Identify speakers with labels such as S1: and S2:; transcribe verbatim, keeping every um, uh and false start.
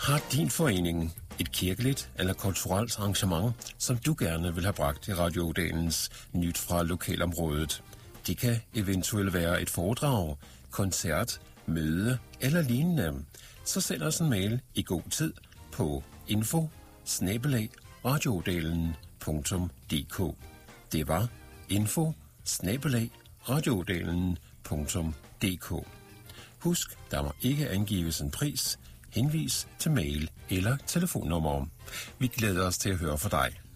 S1: Har din forening et kirkeligt eller kulturelt arrangement, som du gerne vil have bragt i radiodelens nyt fra lokalområdet? Det kan eventuelt være et foredrag, koncert, møde eller lignende. Så send os en mail i god tid på info snabel-a radiodelen punktum d k. Det var info snabel-a radiodelen punktum d k. Husk, der må ikke angives en pris. Henvis til mail eller telefonnummer. Vi glæder os til at høre fra dig.